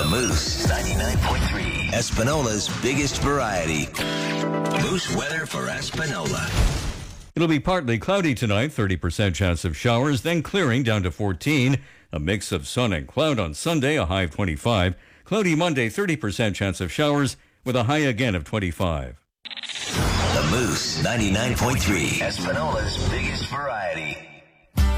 Moose 99.3, Espinola's biggest variety. Moose weather for Espinola. It'll be partly cloudy tonight, 30% chance of showers, then clearing down to 14. A mix of sun and cloud on Sunday, a high of 25. Cloudy Monday, 30% chance of showers with a high again of 25. The Moose 99.3, Espinola's biggest variety.